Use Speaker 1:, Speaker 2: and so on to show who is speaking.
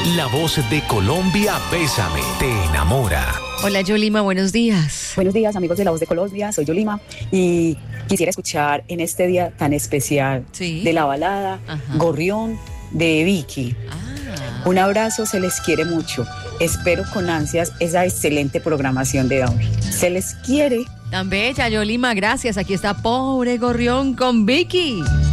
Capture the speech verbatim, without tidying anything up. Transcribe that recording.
Speaker 1: La voz de Colombia, Bésame, te enamora.
Speaker 2: Hola Yolima, buenos días.
Speaker 3: Buenos días, amigos de La Voz de Colombia, soy Yolima y quisiera escuchar en este día tan especial
Speaker 2: Sí.
Speaker 3: de la balada
Speaker 2: Ajá.
Speaker 3: Gorrión de Vicky.
Speaker 2: Ah.
Speaker 3: Un abrazo, se les quiere mucho. Espero con ansias esa excelente programación de hoy. Se les quiere.
Speaker 2: Tan bella, Yolima, gracias. Aquí está Pobre Gorrión con Vicky.